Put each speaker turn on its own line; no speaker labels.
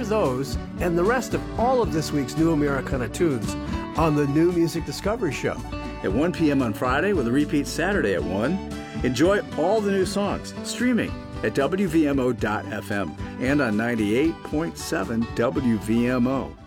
those and the rest of all of this week's New Americana tunes on the New Music Discovery Show.
At 1 p.m. on Friday with a repeat Saturday at 1. Enjoy all the new songs streaming at WVMO.FM and on 98.7 WVMO.